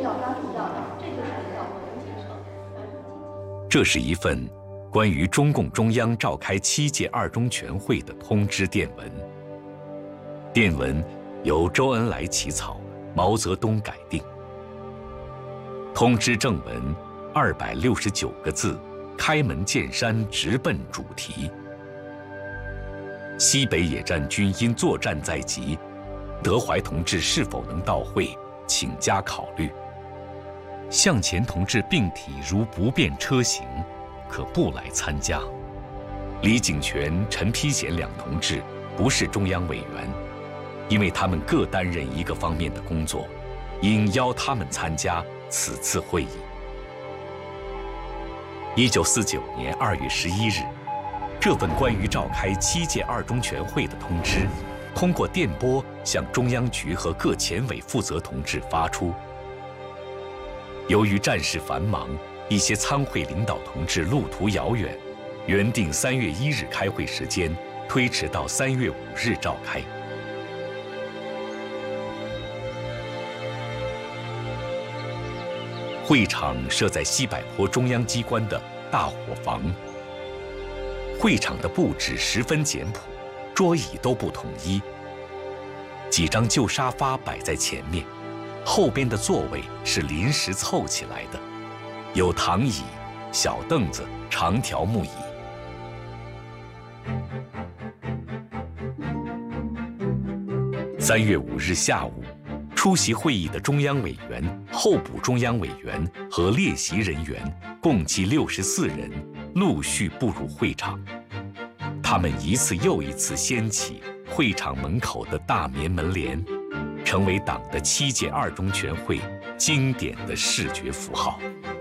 这是一份关于中共中央召开7届二中全会的通知电文。电文由周恩来起草，毛泽东改定。通知正文269个字，开门见山，直奔主题。西北野战军因作战在即，德怀同志是否能到会，请加考虑。向前同志病体如不便车行，可不来参加。李井泉、陈丕贤两同志不是中央委员，因为他们各担任一个方面的工作，应邀他们参加此次会议。1949年2月11日，这份关于召开7届二中全会的通知，通过电波向中央局和各前委负责同志发出。由于战事繁忙，一些参会领导同志路途遥远，原定3月1日开会时间推迟到3月5日召开。会场设在西柏坡中央机关的大伙房。会场的布置十分简朴，桌椅都不统一。几张旧沙发摆在前面，后边的座位是临时凑起来的，有躺椅、小凳子、长条木椅。3月5日下午，出席会议的中央委员、候补中央委员和列席人员共计64人，陆续步入会场。他们一次又一次掀起会场门口的大棉门帘，成为党的7届二中全会经典的视觉符号。